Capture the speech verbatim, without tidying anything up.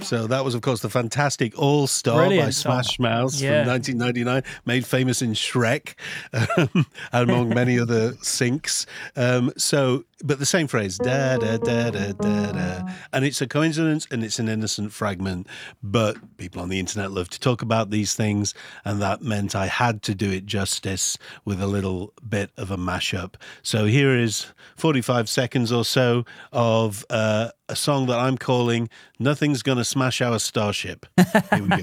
So that was, of course, the fantastic All Star by Brilliant song. Smash Mouth Yeah. from nineteen ninety-nine, made famous in Shrek, um, among many other syncs. Um, so, but the same phrase, da da da da da da, and it's a coincidence and it's an innocent fragment. But people on the internet love to talk about these things, and that meant I had to do it justice with a little bit of a mashup. So here is forty-five seconds or so of uh, a song that I'm calling "Nothing's Gonna Smash Our Starship." Here we go.